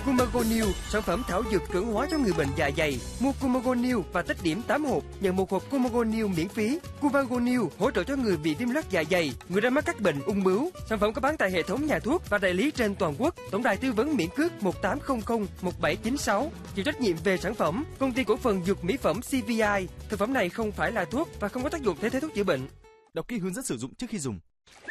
Cumago New, sản phẩm thảo dược cường hóa cho người bệnh dạ dày. Mua Cumago New và tích điểm 8 hộp, nhận một hộp Cumago New miễn phí. Cumago New hỗ trợ cho người bị viêm loét dạ dày, người đang mắc các bệnh ung bướu. Sản phẩm có bán tại hệ thống nhà thuốc và đại lý trên toàn quốc. Tổng đài tư vấn miễn cước 1800 1796. Chịu trách nhiệm về sản phẩm, công ty cổ phần dược mỹ phẩm CVI. Thực phẩm này không phải là thuốc và không có tác dụng thay thế thuốc chữa bệnh. Đọc kỹ hướng dẫn sử dụng trước khi dùng.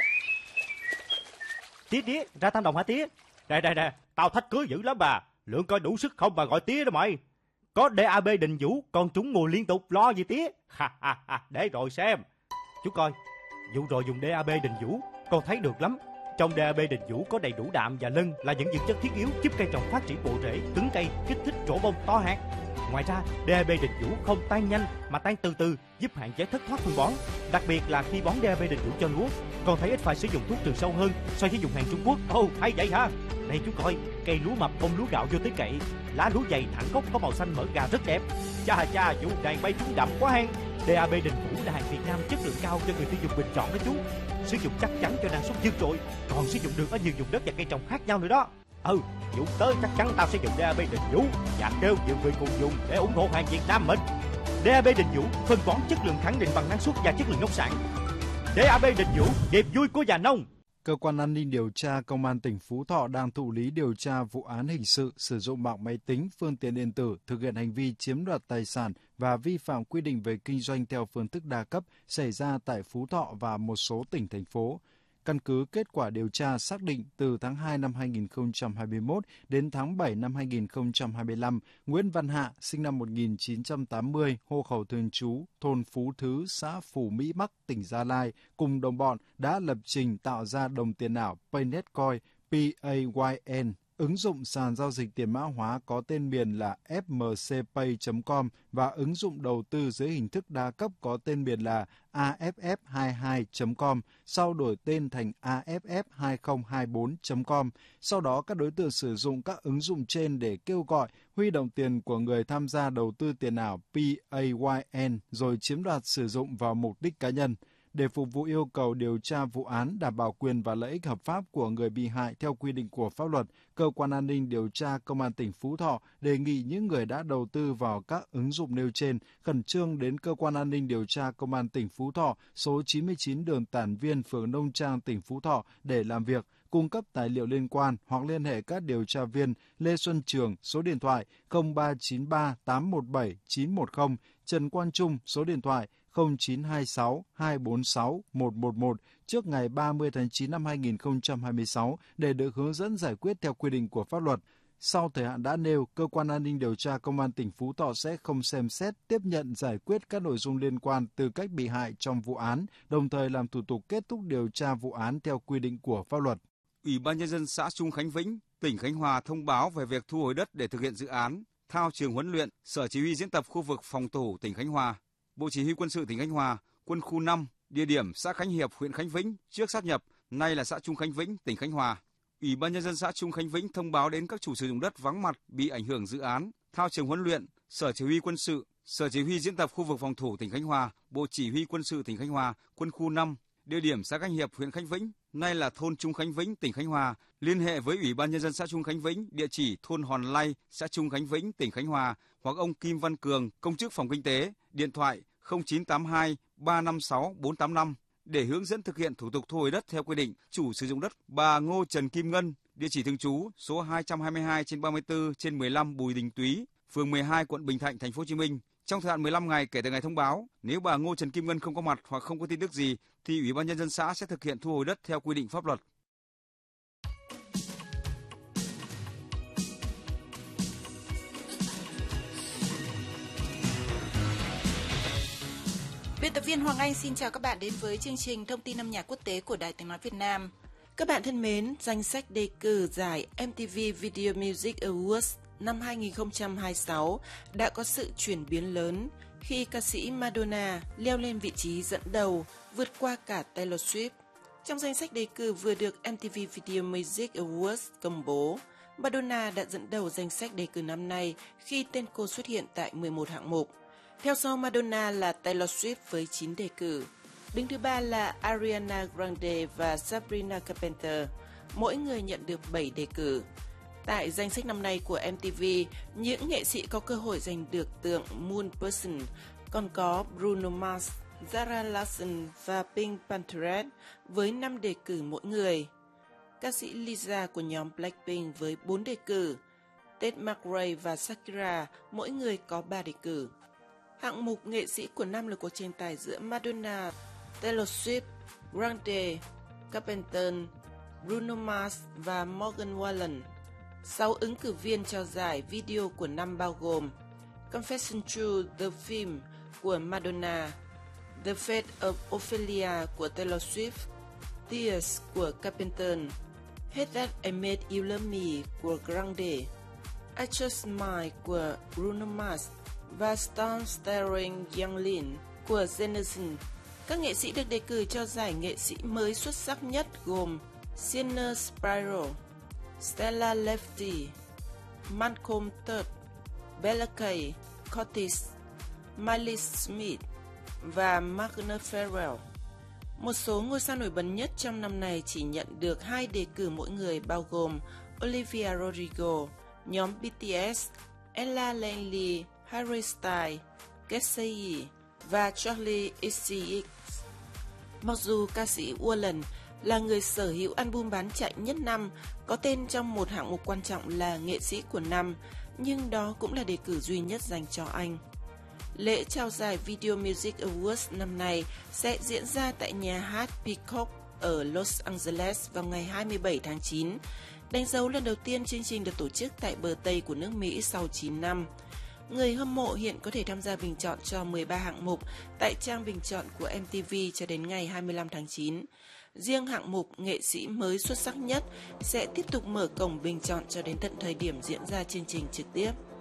Tía, ra Tam Đồng hả tía? Nè, tao thách cưới dữ lắm bà. Lượng coi đủ sức không bà gọi tía đó mày. Có DAB Đình Vũ, con trúng mùa liên tục, lo gì tía? Để rồi xem. Chú coi, vụ rồi dùng DAB Đình Vũ, con thấy được lắm. Trong DAB Đình Vũ có đầy đủ đạm và lân là những dưỡng chất thiết yếu giúp cây trồng phát triển bộ rễ, cứng cây, kích thích trổ bông to hạt. Ngoài ra, DAB Đình Vũ không tan nhanh mà tan từ từ, giúp hạn chế thất thoát phân bón. Đặc biệt là khi bón DAB Đình Vũ cho lúa, con thấy ít phải sử dụng thuốc trừ sâu hơn so với dùng hàng Trung Quốc. Hay vậy hả? Này chú coi, cây lúa mập bông lúa gạo vô tới cậy, lá lúa dày thẳng gốc có màu xanh mỡ gà rất đẹp. Chà, vụ này bay trúng đậm quá hen. DAB Đình Vũ là hàng Việt Nam chất lượng cao cho người tiêu dùng bình chọn đó chú. Sử dụng chắc chắn cho năng suất vượt trội, còn sử dụng được ở nhiều vùng đất và cây trồng khác nhau nữa đó. Vụ tới chắc chắn tao sẽ dùng DAB Đình Vũ và kêu nhiều người cùng dùng để ủng hộ hàng Việt Nam mình. DAB Đình Vũ, phân bón chất lượng khẳng định bằng năng suất và chất lượng nông sản. DAB Đình Vũ, niềm vui của nhà nông. Cơ quan an ninh điều tra Công an tỉnh Phú Thọ đang thụ lý điều tra vụ án hình sự sử dụng mạng máy tính, phương tiện điện tử thực hiện hành vi chiếm đoạt tài sản và vi phạm quy định về kinh doanh theo phương thức đa cấp xảy ra tại Phú Thọ và một số tỉnh, thành phố. Căn cứ kết quả điều tra xác định từ tháng 2 năm 2021 đến tháng 7 năm 2025, Nguyễn Văn Hạ, sinh năm 1980, hộ khẩu thường trú, thôn Phú Thứ, xã Phú Mỹ Bắc, tỉnh Gia Lai, cùng đồng bọn đã lập trình tạo ra đồng tiền ảo Paynetcoin, PAYN, ứng dụng sàn giao dịch tiền mã hóa có tên miền là fmcpay.com và ứng dụng đầu tư dưới hình thức đa cấp có tên miền là AFF22.com, sau đổi tên thành AFF2024.com. Sau đó, các đối tượng sử dụng các ứng dụng trên để kêu gọi, huy động tiền của người tham gia đầu tư tiền ảo PAYN rồi chiếm đoạt sử dụng vào mục đích cá nhân. Để phục vụ yêu cầu điều tra vụ án, đảm bảo quyền và lợi ích hợp pháp của người bị hại theo quy định của pháp luật, Cơ quan an ninh điều tra Công an tỉnh Phú Thọ đề nghị những người đã đầu tư vào các ứng dụng nêu trên khẩn trương đến Cơ quan an ninh điều tra Công an tỉnh Phú Thọ, số 99 đường Tản Viên, phường Nông Trang, tỉnh Phú Thọ để làm việc, cung cấp tài liệu liên quan hoặc liên hệ các điều tra viên Lê Xuân Trường, số điện thoại 0393 817 910, Trần Quang Trung, số điện thoại 0926 246 111 trước ngày 30 tháng 9 năm 2026 để được hướng dẫn giải quyết theo quy định của pháp luật. Sau thời hạn đã nêu, Cơ quan an ninh điều tra Công an tỉnh Phú Thọ sẽ không xem xét, tiếp nhận, giải quyết các nội dung liên quan từ các bị hại trong vụ án, đồng thời làm thủ tục kết thúc điều tra vụ án theo quy định của pháp luật. Ủy ban Nhân dân xã Trung Khánh Vĩnh, tỉnh Khánh Hòa thông báo về việc thu hồi đất để thực hiện dự án thao trường huấn luyện, Sở Chỉ huy diễn tập khu vực phòng thủ tỉnh Khánh Hòa. Bộ Chỉ huy Quân sự tỉnh Khánh Hòa, Quân khu 5, địa điểm xã Khánh Hiệp, huyện Khánh Vĩnh, trước sát nhập, nay là xã Trung Khánh Vĩnh, tỉnh Khánh Hòa. Ủy ban Nhân dân xã Trung Khánh Vĩnh thông báo đến các chủ sử dụng đất vắng mặt bị ảnh hưởng dự án thao trường huấn luyện, Sở Chỉ huy Quân sự, Sở Chỉ huy diễn tập khu vực phòng thủ tỉnh Khánh Hòa, Bộ Chỉ huy Quân sự tỉnh Khánh Hòa, Quân khu 5, địa điểm xã Khánh Hiệp, huyện Khánh Vĩnh, nay là thôn Trung Khánh Vĩnh, tỉnh Khánh Hòa, liên hệ với Ủy ban Nhân dân xã Trung Khánh Vĩnh, địa chỉ thôn Hòn Lay, xã Trung Khánh Vĩnh, tỉnh Khánh Hòa, hoặc ông Kim Văn Cường, công chức phòng kinh tế, điện thoại 0982 356 485 để hướng dẫn thực hiện thủ tục thu hồi đất theo quy định. Chủ sử dụng đất bà Ngô Trần Kim Ngân, địa chỉ thường trú số 222/34/15 Bùi Đình Túy, phường 12, quận Bình Thạnh, thành phố Hồ Chí Minh. Trong thời hạn 15 ngày kể từ ngày thông báo, nếu bà Ngô Trần Kim Ngân không có mặt hoặc không có tin tức gì thì Ủy ban Nhân dân xã sẽ thực hiện thu hồi đất theo quy định pháp luật. Biên tập viên Hoàng Anh xin chào các bạn đến với chương trình Thông tin âm nhạc quốc tế của Đài Tiếng nói Việt Nam. Các bạn thân mến, danh sách đề cử giải MTV Video Music Awards năm 2026 đã có sự chuyển biến lớn khi ca sĩ Madonna leo lên vị trí dẫn đầu, vượt qua cả Taylor Swift. Trong danh sách đề cử vừa được MTV Video Music Awards công bố, Madonna đã dẫn đầu danh sách đề cử năm nay khi tên cô xuất hiện tại 11 hạng mục. Theo sau Madonna là Taylor Swift với 9 đề cử. Đứng thứ ba là Ariana Grande và Sabrina Carpenter, mỗi người nhận được 7 đề cử. Tại danh sách năm nay của MTV, những nghệ sĩ có cơ hội giành được tượng Moon Person còn có Bruno Mars, Zara Larsson và Pink Pantheress với 5 đề cử mỗi người. Ca sĩ Lisa của nhóm Blackpink với 4 đề cử. Ted McRae và Shakira mỗi người có 3 đề cử. Hạng mục nghệ sĩ của năm là cuộc tranh tài giữa Madonna, Taylor Swift, Grande, Carpenter, Bruno Mars và Morgan Wallen. 6 ứng cử viên cho giải video của năm bao gồm Confession True The Film của Madonna, The Fate of Ophelia của Taylor Swift, Tears của Carpenter, Hate That I Made You Love Me của Grande, I Just Mine của Bruno Mars và Stone Starring Young Lin của Jennerson. Các nghệ sĩ được đề cử cho giải nghệ sĩ mới xuất sắc nhất gồm Sienna Spiro, Stella Lefty, Malcolm Third, Bella Kay, Curtis, Miley Smith và Magna Farrell. Một số ngôi sao nổi bật nhất trong năm này chỉ nhận được 2 đề cử mỗi người bao gồm Olivia Rodrigo, nhóm BTS, Ella Langley, Harry Styles, Casey và Charlie XCX. Mặc dù ca sĩ Wallen là người sở hữu album bán chạy nhất năm, có tên trong một hạng mục quan trọng là nghệ sĩ của năm, nhưng đó cũng là đề cử duy nhất dành cho anh. Lễ trao giải Video Music Awards năm nay sẽ diễn ra tại nhà hát Peacock ở Los Angeles vào ngày 27 tháng 9, đánh dấu lần đầu tiên chương trình được tổ chức tại bờ Tây của nước Mỹ sau 9 năm. Người hâm mộ hiện có thể tham gia bình chọn cho 13 hạng mục tại trang bình chọn của MTV cho đến ngày 25 tháng 9. Riêng hạng mục nghệ sĩ mới xuất sắc nhất sẽ tiếp tục mở cổng bình chọn cho đến tận thời điểm diễn ra chương trình trực tiếp.